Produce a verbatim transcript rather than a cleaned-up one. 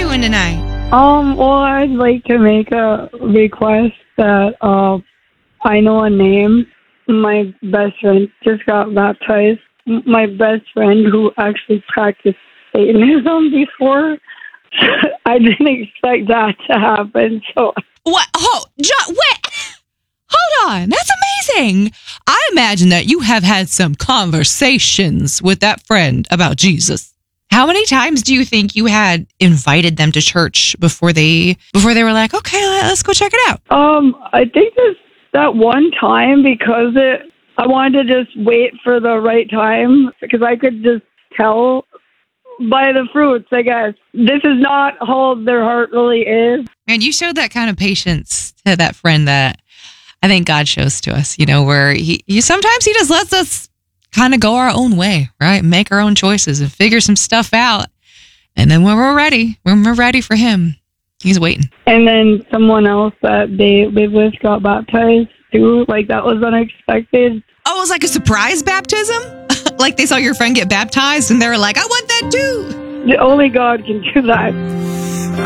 doing tonight? Um, well, I'd like to make a request that uh, I know a name. My best friend just got baptized. My best friend who actually practiced Satanism before. I didn't expect that to happen. So What? Oh, John, wait. Hold on. That's amazing. I imagine that you have had some conversations with that friend about Jesus. How many times do you think you had invited them to church before they before they were like, okay, let's go check it out? Um, I think this that one time because it I wanted to just wait for the right time because I could just tell by the fruits, I guess. This is not how their heart really is. And you showed that kind of patience to that friend that I think God shows to us, you know, where he, he sometimes he just lets us kind of go our own way, right? Make our own choices and figure some stuff out. And then when we're ready, when we're ready for him, he's waiting. And then someone else that they live with got baptized too. Like, that was unexpected. Oh, it was like a surprise baptism? Like they saw your friend get baptized and they were like, I want that too. Only God can do that.